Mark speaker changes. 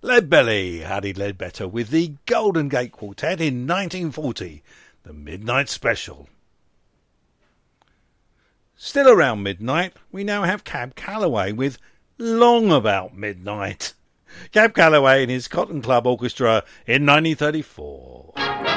Speaker 1: Leadbelly, Howdy Ledbetter with the Golden Gate Quartet in 1940, the Midnight Special. Still around midnight, we now have Cab Calloway with Long About Midnight. Cab Calloway and his Cotton Club Orchestra in 1934.